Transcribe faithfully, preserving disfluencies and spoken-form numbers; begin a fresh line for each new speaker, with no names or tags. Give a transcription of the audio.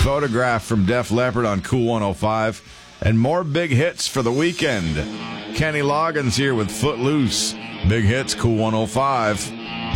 Photograph from Def Leppard on Cool one oh five. And more big hits for the weekend. Kenny Loggins here with Footloose. Big hits, Cool one oh five.